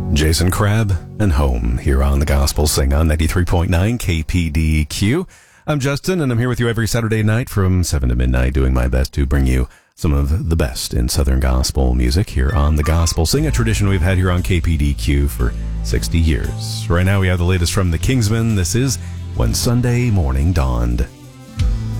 Jason Crabb and Home here on the Gospel Sing on 93.9 KPDQ. I'm Justin, and I'm here with you every Saturday night from 7 to midnight, doing my best to bring you some of the best in Southern gospel music here on the Gospel Sing, a tradition we've had here on KPDQ for 60 years. Right now we have the latest from the Kingsmen. This is When Sunday Morning Dawned.